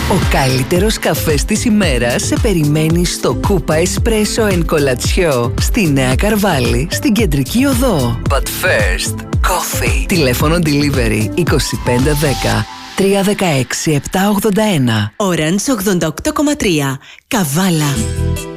Ο καλύτερος καφές της ημέρας σε περιμένει στο Κούπα Espresso and Colazione στη Νέα Καρβάλη, στην Κεντρική Οδό. But first, coffee. Τηλέφωνο delivery 2510 316 781. Orange 88,3. Καβάλα.